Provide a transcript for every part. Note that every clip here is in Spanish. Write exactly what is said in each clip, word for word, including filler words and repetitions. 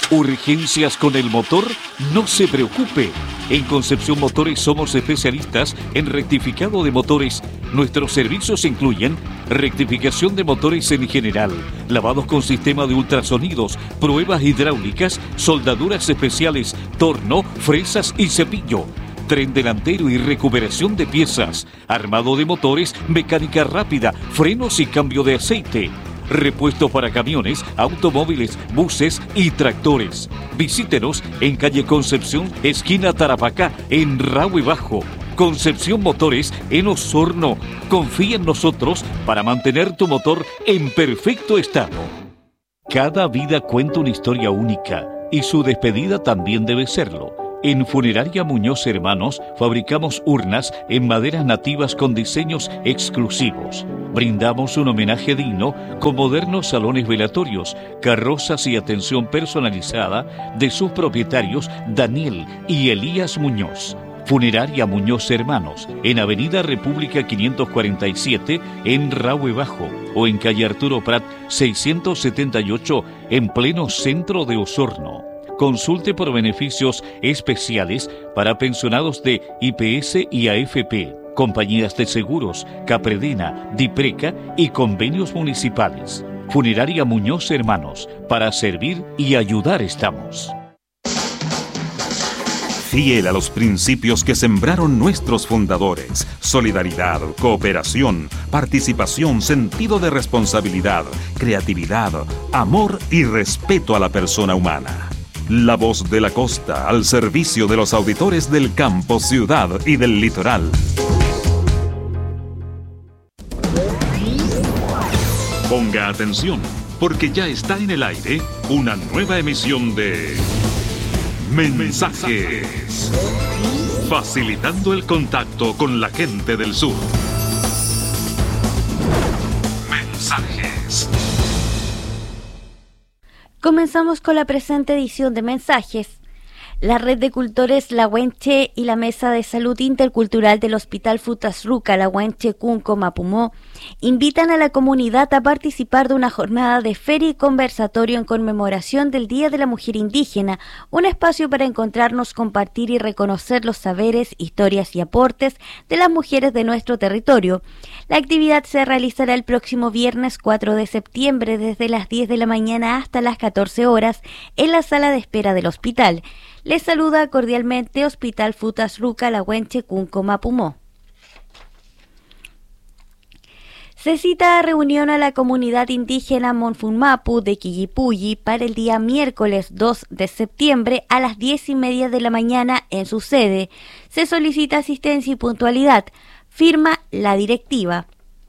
¿Urgencias con el motor? No se preocupe. En Concepción Motores somos especialistas en rectificado de motores. Nuestros servicios incluyen rectificación de motores en general, lavados con sistema de ultrasonidos, pruebas hidráulicas, soldaduras especiales, torno, fresas y cepillo, tren delantero y recuperación de piezas, armado de motores, mecánica rápida, frenos y cambio de aceite. Repuesto para camiones, automóviles, buses y tractores. Visítenos en calle Concepción, esquina Tarapacá, en Rahue Bajo. Concepción Motores en Osorno. Confía en nosotros para mantener tu motor en perfecto estado. Cada vida cuenta una historia única y su despedida también debe serlo. En Funeraria Muñoz Hermanos fabricamos urnas en maderas nativas con diseños exclusivos. Brindamos un homenaje digno con modernos salones velatorios, carrozas y atención personalizada de sus propietarios Daniel y Elías Muñoz. Funeraria Muñoz Hermanos, en Avenida República quinientos cuarenta y siete, en Rahue Bajo, o en calle Arturo Prat seiscientos setenta y ocho, en pleno centro de Osorno. Consulte por beneficios especiales para pensionados de I P S y A F P, compañías de seguros, Capredena, Dipreca y convenios municipales. Funeraria Muñoz Hermanos, para servir y ayudar estamos. Fiel a los principios que sembraron nuestros fundadores: solidaridad, cooperación, participación, sentido de responsabilidad, creatividad, amor y respeto a la persona humana. La voz de la costa al servicio de los auditores del campo, ciudad y del litoral. Ponga atención, porque ya está en el aire una nueva emisión de Mensajes, facilitando el contacto con la gente del sur. Mensajes. Comenzamos con la presente edición de Mensajes. La Red de Cultores Lahuenche y la Mesa de Salud Intercultural del Hospital Futasruca Lahuenche Cunco Mapumó invitan a la comunidad a participar de una jornada de feria y conversatorio en conmemoración del Día de la Mujer Indígena, un espacio para encontrarnos, compartir y reconocer los saberes, historias y aportes de las mujeres de nuestro territorio. La actividad se realizará el próximo viernes cuatro de septiembre desde las diez de la mañana hasta las catorce horas en la sala de espera del hospital. Les saluda cordialmente Hospital Futasruca Lahuenche Cunco Mapumó. Se cita a reunión a la comunidad indígena Monfunmapu de Quillipuyi para el día miércoles dos de septiembre a las diez y media de la mañana en su sede. Se solicita asistencia y puntualidad. Firma la directiva.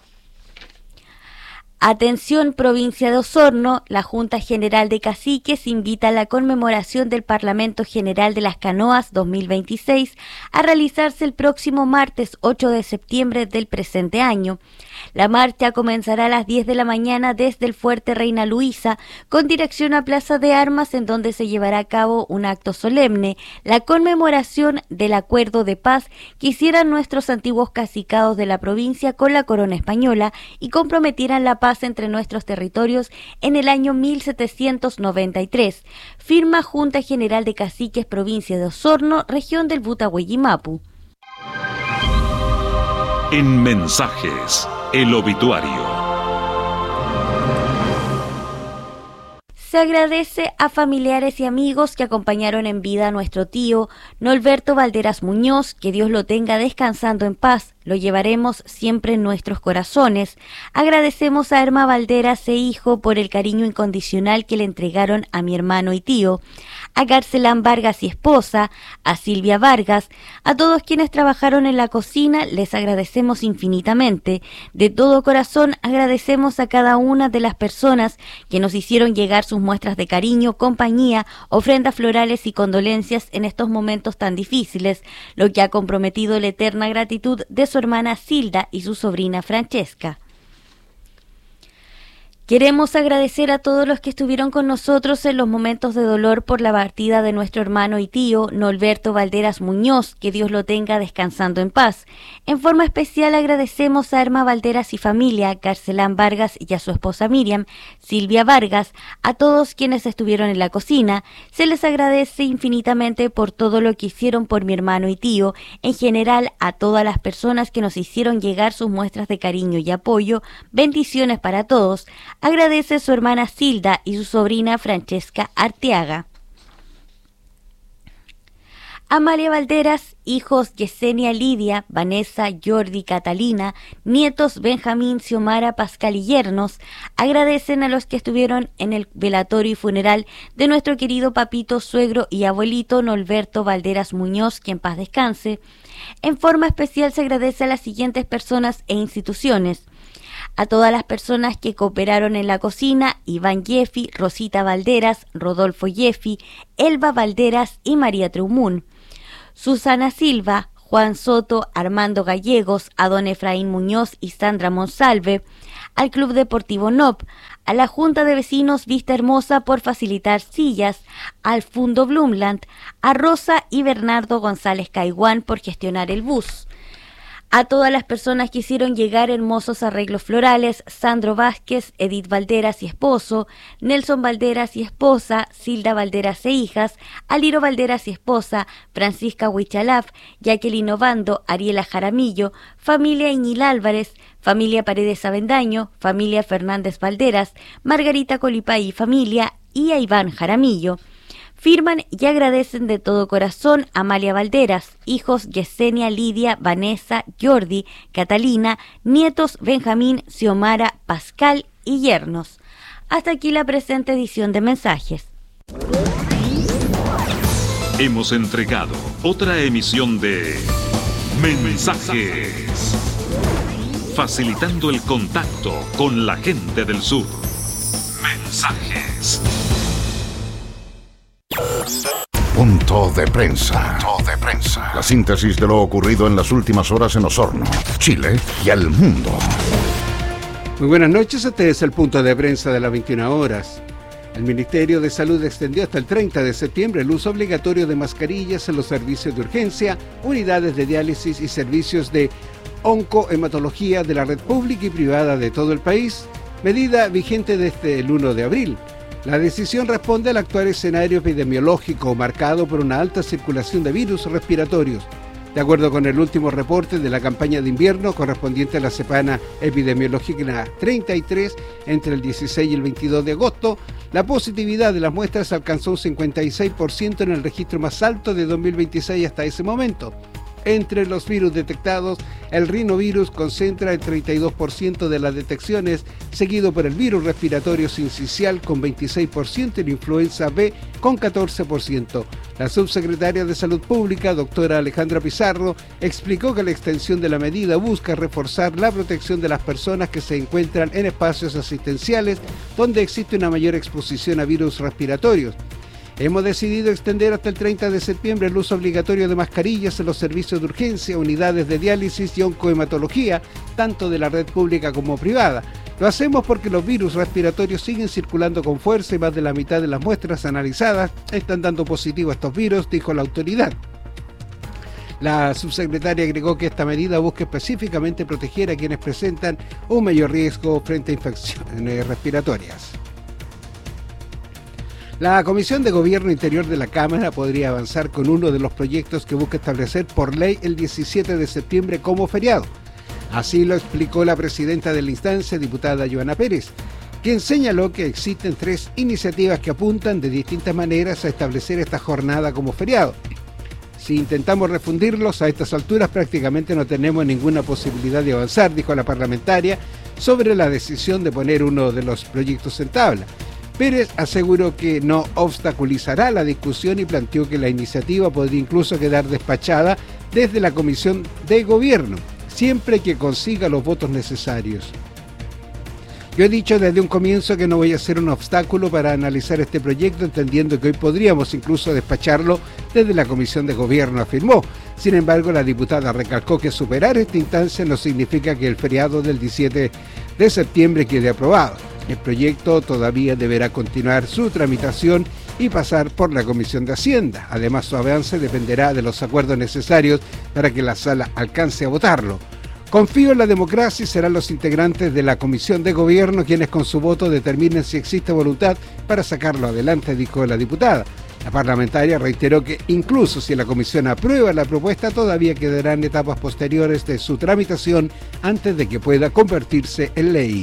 Atención, provincia de Osorno, la Junta General de Caciques invita a la conmemoración del Parlamento General de las Canoas dos mil veintiséis a realizarse el próximo martes ocho de septiembre del presente año. La marcha comenzará a las diez de la mañana desde el Fuerte Reina Luisa, con dirección a Plaza de Armas, en donde se llevará a cabo un acto solemne, la conmemoración del acuerdo de paz que hicieran nuestros antiguos cacicados de la provincia con la corona española y comprometieran la paz entre nuestros territorios en el año mil setecientos noventa y tres. Firma Junta General de Caciques, provincia de Osorno, región del Butahuellimapu. En Mensajes, el obituario. Se agradece a familiares y amigos que acompañaron en vida a nuestro tío Norberto Valderas Muñoz, que Dios lo tenga descansando en paz. Lo llevaremos siempre en nuestros corazones. Agradecemos a Irma Valderas e hijo por el cariño incondicional que le entregaron a mi hermano y tío, a Garcelán Vargas y esposa, a Silvia Vargas, a todos quienes trabajaron en la cocina, les agradecemos infinitamente. De todo corazón agradecemos a cada una de las personas que nos hicieron llegar sus muestras de cariño, compañía, ofrendas florales y condolencias en estos momentos tan difíciles, lo que ha comprometido la eterna gratitud de su hermana Silda y su sobrina Francesca. Queremos agradecer a todos los que estuvieron con nosotros en los momentos de dolor por la partida de nuestro hermano y tío, Norberto Valderas Muñoz, que Dios lo tenga descansando en paz. En forma especial agradecemos a Irma Valderas y familia, Garcelán Vargas y a su esposa Miriam, Silvia Vargas, a todos quienes estuvieron en la cocina. Se les agradece infinitamente por todo lo que hicieron por mi hermano y tío, en general a todas las personas que nos hicieron llegar sus muestras de cariño y apoyo. Bendiciones para todos. Agradece su hermana Silda y su sobrina Francesca Arteaga. Amalia Valderas, hijos Yesenia Lidia, Vanessa, Jordi, Catalina, nietos Benjamín, Xiomara, Pascal y yernos, agradecen a los que estuvieron en el velatorio y funeral de nuestro querido papito, suegro y abuelito Norberto Valderas Muñoz, que en paz descanse. En forma especial se agradece a las siguientes personas e instituciones: a todas las personas que cooperaron en la cocina: Iván Yeffi, Rosita Valderas, Rodolfo Yeffi, Elba Valderas y María Treumún; Susana Silva, Juan Soto, Armando Gallegos, a don Efraín Muñoz y Sandra Monsalve; al Club Deportivo N O P; a la Junta de Vecinos Vista Hermosa por facilitar sillas; al Fundo Blumland; a Rosa y Bernardo González Caiguán por gestionar el bus; a todas las personas que hicieron llegar hermosos arreglos florales: Sandro Vázquez, Edith Valderas y esposo, Nelson Valderas y esposa, Silda Valderas e hijas, Aliro Valderas y esposa, Francisca Huichalaf, Jacqueline Obando, Ariela Jaramillo, familia Iñil Álvarez, familia Paredes Avendaño, familia Fernández Valderas, Margarita Colipay y familia, y a Iván Jaramillo. Firman y agradecen de todo corazón Amalia Valderas, hijos Yesenia, Lidia, Vanessa, Jordi, Catalina, nietos Benjamín, Xiomara, Pascal y yernos. Hasta aquí la presente edición de mensajes. Hemos entregado otra emisión de Mensajes, facilitando el contacto con la gente del sur. Mensajes. Punto de prensa. Punto de prensa. La síntesis de lo ocurrido en las últimas horas en Osorno, Chile y al mundo. Muy buenas noches, este es el punto de prensa de las veintiuna horas. El Ministerio de Salud extendió hasta el treinta de septiembre el uso obligatorio de mascarillas en los servicios de urgencia, unidades de diálisis y servicios de oncohematología de la red pública y privada de todo el país, medida vigente desde el primero de abril. La decisión responde al actual escenario epidemiológico marcado por una alta circulación de virus respiratorios. De acuerdo con el último reporte de la campaña de invierno correspondiente a la semana epidemiológica treinta y tres, entre el dieciséis y el veintidós de agosto, la positividad de las muestras alcanzó un cincuenta y seis por ciento en el registro más alto de dos mil veintiséis hasta ese momento. Entre los virus detectados, el rinovirus concentra el treinta y dos por ciento de las detecciones, seguido por el virus respiratorio sincicial con veintiséis por ciento y la influenza B con catorce por ciento. La subsecretaria de Salud Pública, doctora Alejandra Pizarro, explicó que la extensión de la medida busca reforzar la protección de las personas que se encuentran en espacios asistenciales donde existe una mayor exposición a virus respiratorios. Hemos decidido extender hasta el treinta de septiembre el uso obligatorio de mascarillas en los servicios de urgencia, unidades de diálisis y oncohematología, tanto de la red pública como privada. Lo hacemos porque los virus respiratorios siguen circulando con fuerza y más de la mitad de las muestras analizadas están dando positivo a estos virus, dijo la autoridad. La subsecretaria agregó que esta medida busca específicamente proteger a quienes presentan un mayor riesgo frente a infecciones respiratorias. La Comisión de Gobierno Interior de la Cámara podría avanzar con uno de los proyectos que busca establecer por ley el diecisiete de septiembre como feriado. Así lo explicó la presidenta de la instancia, diputada Joana Pérez, quien señaló que existen tres iniciativas que apuntan de distintas maneras a establecer esta jornada como feriado. Si intentamos refundirlos a estas alturas prácticamente no tenemos ninguna posibilidad de avanzar, dijo la parlamentaria, sobre la decisión de poner uno de los proyectos en tabla. Pérez aseguró que no obstaculizará la discusión y planteó que la iniciativa podría incluso quedar despachada desde la Comisión de Gobierno, siempre que consiga los votos necesarios. Yo he dicho desde un comienzo que no voy a ser un obstáculo para analizar este proyecto, entendiendo que hoy podríamos incluso despacharlo desde la Comisión de Gobierno, afirmó. Sin embargo, la diputada recalcó que superar esta instancia no significa que el feriado del diecisiete de septiembre quede aprobado. El proyecto todavía deberá continuar su tramitación y pasar por la Comisión de Hacienda. Además, su avance dependerá de los acuerdos necesarios para que la sala alcance a votarlo. Confío en la democracia y serán los integrantes de la Comisión de Gobierno quienes con su voto determinen si existe voluntad para sacarlo adelante, dijo la diputada. La parlamentaria reiteró que incluso si la comisión aprueba la propuesta, todavía quedarán etapas posteriores de su tramitación antes de que pueda convertirse en ley.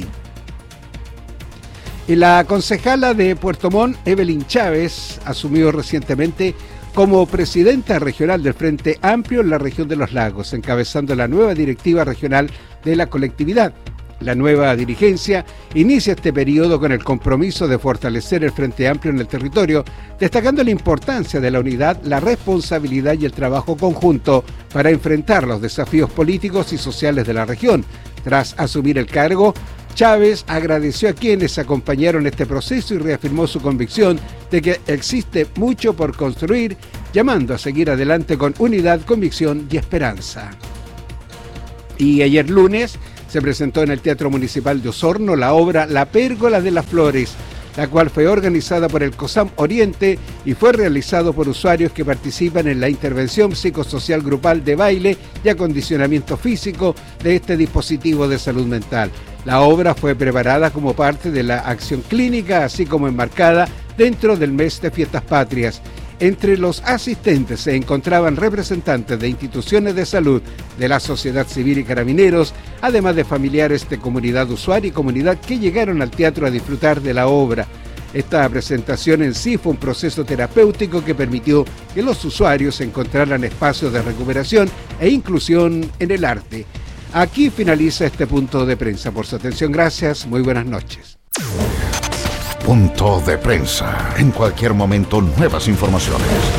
Y la concejala de Puerto Montt, Evelyn Chávez, asumió recientemente como presidenta regional del Frente Amplio en la región de Los Lagos, encabezando la nueva directiva regional de la colectividad. La nueva dirigencia inicia este periodo con el compromiso de fortalecer el Frente Amplio en el territorio, destacando la importancia de la unidad, la responsabilidad y el trabajo conjunto para enfrentar los desafíos políticos y sociales de la región. Tras asumir el cargo, Chávez agradeció a quienes acompañaron este proceso y reafirmó su convicción de que existe mucho por construir, llamando a seguir adelante con unidad, convicción y esperanza. Y ayer lunes se presentó en el Teatro Municipal de Osorno la obra La Pérgola de las Flores, la cual fue organizada por el COSAM Oriente y fue realizado por usuarios que participan en la intervención psicosocial grupal de baile y acondicionamiento físico de este dispositivo de salud mental. La obra fue preparada como parte de la acción clínica, así como enmarcada dentro del mes de Fiestas Patrias. Entre los asistentes se encontraban representantes de instituciones de salud, de la sociedad civil y carabineros, además de familiares de comunidad usuaria y comunidad que llegaron al teatro a disfrutar de la obra. Esta presentación en sí fue un proceso terapéutico que permitió que los usuarios encontraran espacios de recuperación e inclusión en el arte. Aquí finaliza este punto de prensa. Por su atención, gracias. Muy buenas noches. Punto de prensa. En cualquier momento, nuevas informaciones.